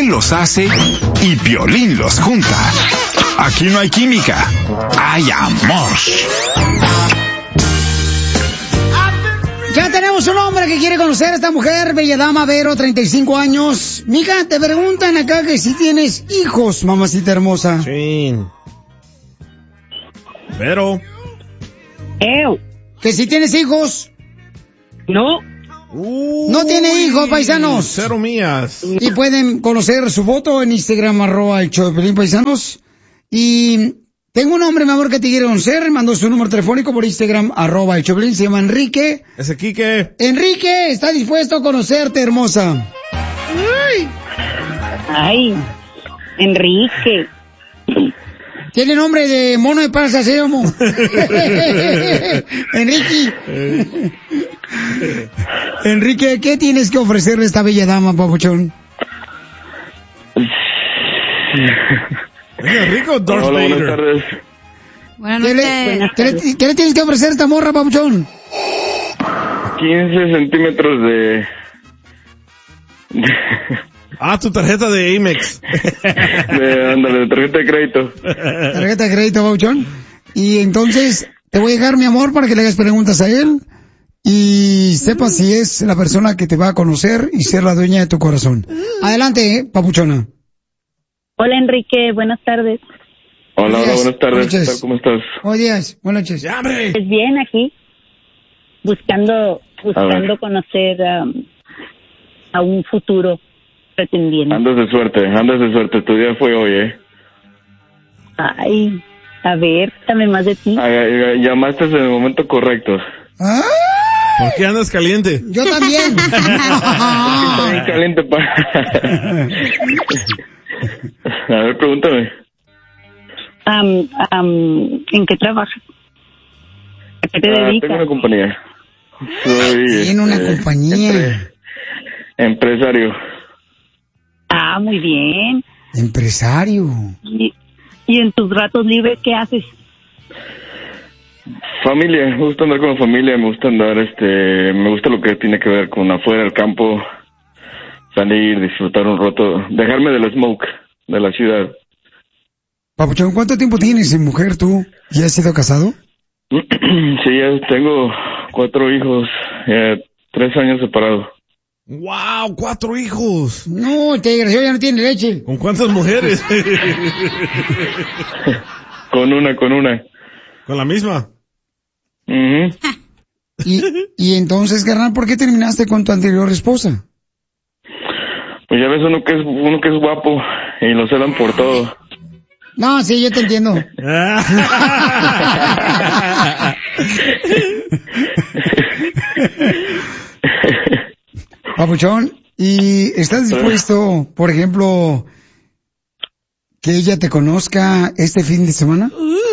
Él los hace y Piolín los junta. Aquí no hay química, hay amor. Ya tenemos un hombre que quiere conocer a esta mujer, bella dama, Vero, 35 años. Mija, te preguntan acá que si tienes hijos, mamacita hermosa. Sí. Vero. Que si tienes hijos. No. No tiene hijos, paisanos. 0 millas. Y pueden conocer su foto en Instagram, @el show de Piolín, paisanos. Y tengo un hombre, mi amor, que te quiere conocer. Mandó su número telefónico por Instagram, @el show de Piolín. Se llama Enrique. Ese Quique. Enrique está dispuesto a conocerte, hermosa. Ay, Enrique. Tiene nombre de mono de panza, ¿sí, homo? Enrique, ¿qué tienes que ofrecerle a esta bella dama, papuchón? ¿Enrique o Darth Hola, Vader? buenas tardes. ¿Qué le tienes que ofrecer a esta morra, papuchón? 15 centímetros de... Tu tarjeta de Amex. Ándale, de tarjeta de crédito. Tarjeta de crédito, papuchón. Y entonces, te voy a dejar, mi amor, para que le hagas preguntas a él y sepas si es la persona que te va a conocer y ser la dueña de tu corazón. Adelante, papuchona. Hola, Enrique, buenas tardes. Hola, buenas tardes. ¿Qué tal? ¿Cómo estás? Buenas noches. ¡Ya, hombre! Pues bien, aquí, buscando conocer a un futuro pretendiente. Andas de suerte. Tu día fue hoy, Ay, a ver, dame más de ti. Llamaste en el momento correcto. ¿Por qué andas caliente? Yo también. Está bien caliente, A ver, pregúntame. ¿En qué trabajas? ¿A qué te dedicas? Tengo una compañía. Soy... Tiene una compañía. Empresario. Muy bien. Empresario. ¿Y en tus ratos libres qué haces? Familia, me gusta andar con la familia, me gusta andar, me gusta lo que tiene que ver con afuera del campo, salir, disfrutar un rato, dejarme del smoke de la ciudad. Papuchón, ¿cuánto tiempo tienes en mujer tú? ¿Ya has sido casado? Sí, ya tengo 4 hijos, 3 años separados. ¡Wow! 4 hijos. No, este desgraciado ya no tiene leche. ¿Con cuántas mujeres? Con una. ¿Con la misma? Y entonces, carnal, ¿por qué terminaste con tu anterior esposa? Pues ya ves uno que es guapo y lo celan por todo. No, sí, yo te entiendo. Papuchón, ¿y estás dispuesto, por ejemplo, que ella te conozca este fin de semana?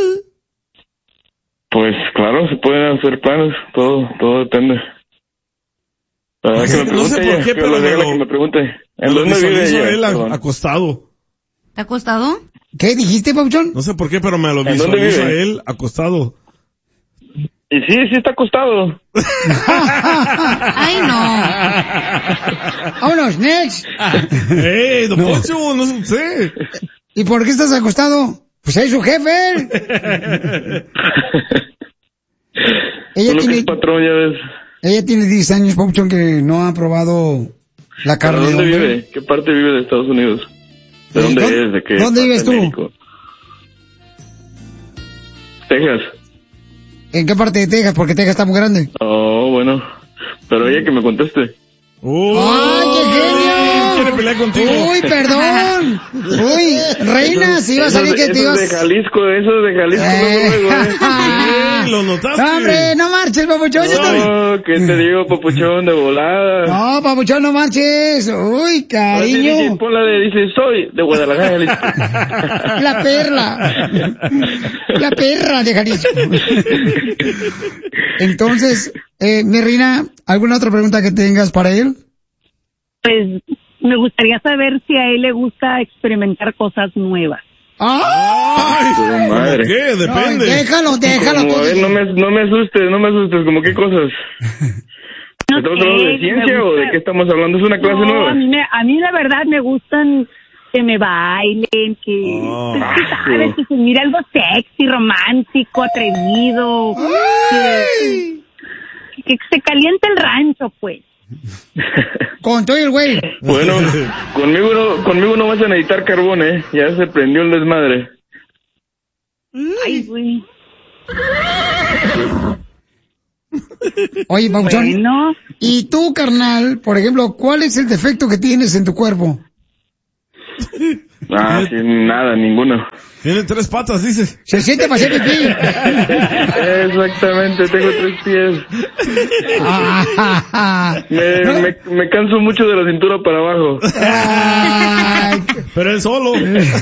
Pues claro, se pueden hacer planes, todo depende. No sé por qué, pero me pregunte. ¿En dónde vive él ella? acostado. ¿Te ha acostado? ¿Qué dijiste, Papuchón? No sé por qué, pero me lo visualizo a él acostado. Y sí está acostado. Ay, no. Vámonos, next. Don Poncho, no sé usted. ¿Y por qué estás acostado? Pues es su jefe. Ella tiene... es patrón, ya ves. Ella tiene 10 años, Papuchón, que no ha probado la carne. ¿Dónde vive? ¿Qué parte vive de Estados Unidos? ¿De dónde es? ¿De qué? ¿Dónde vives tú? México? Texas. ¿En qué parte de Texas? Porque Texas está muy grande. Oh, bueno. Pero ella que me conteste. ¡Ay, qué genio! ¿Quiere pelear contigo? ¡Uy, perdón! ¡Uy, reina! Si iba a salir que te ibas... Eso es de Jalisco, luego. ¿Lo notaste? ¡No, hombre! ¡No marches, Papuchón! No, ¿qué te digo, Papuchón? De volada. No, Papuchón, no marches. ¡Uy, cariño! Dice, soy de Guadalajara, Jalisco. La perla. La perra de Jalisco. Entonces, mi reina, ¿alguna otra pregunta que tengas para él? Pues me gustaría saber si a él le gusta experimentar cosas nuevas. ¡Ay! Madre. ¿Qué? Depende. No, déjalo. Como, no me asustes, ¿como qué cosas? ¿Estamos hablando de ciencia o de qué estamos hablando? ¿Es una clase nueva? A mí la verdad me gustan que me bailen, que, ¿sabes? Que se mire algo sexy, romántico, atrevido, que se caliente el rancho, pues. Con todo el güey. Bueno, conmigo no vas a necesitar carbón, ya se prendió el desmadre. Ay, güey. Oye, Pabuchón, Bueno. ¿y tú, carnal, por ejemplo, cuál es el defecto que tienes en tu cuerpo? Sí, nada, ninguno. Tiene 3 patas, dice. Se siente para hacer pipí. Exactamente, tengo 3 pies. Me canso mucho de la cintura para abajo. Pero él solo.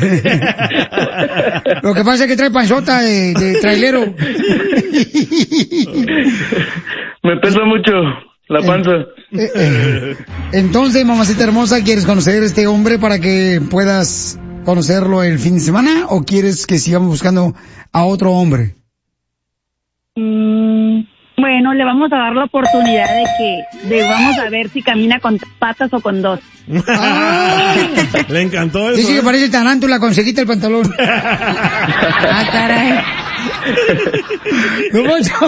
Lo que pasa es que trae panzota de trailero. Me pesa mucho la panza. Entonces, mamacita hermosa, ¿quieres conocer a este hombre para que puedas conocerlo el fin de semana o quieres que sigamos buscando a otro hombre? Bueno, le vamos a dar la oportunidad de vamos a ver si camina con 3 patas o con 2. Le encantó eso. Dice que parece tarántula con se quita el pantalón. Caray. No,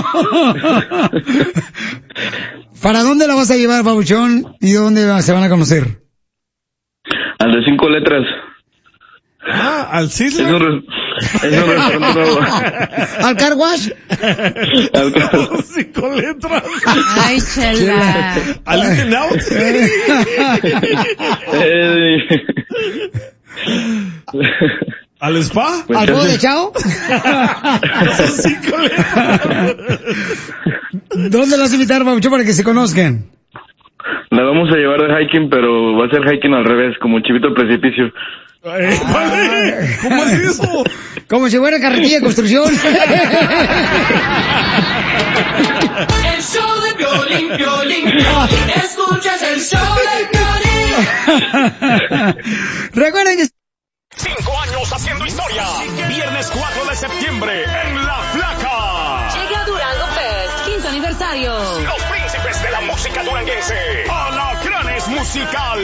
¿para dónde la vas a llevar, Pabuchón? ¿Y dónde se van a conocer? Al de 5 letras. ¿al Sizzler? Es un restaurante nuevo. ¿Al car wash? Al car... 5 letras. Ay, chela. ¿Al In Out? ¿Al spa? ¿Al juego de chao? 5 letras. ¿Dónde las vas a invitar, Pabuchón, para que se conozcan? La vamos a llevar de hiking, pero va a ser hiking al revés, como Chivito al Precipicio. Vale. ¿Cómo es eso? Como si fuera carretilla de construcción. El show de Piolín. Escuchas el show de Piolín. Recuerden que 5 años haciendo historia. Viernes 4 de septiembre en La Flaca. Llega Durango Fest, 15 aniversario. Los príncipes de la música duranguense. Alacranes Musical.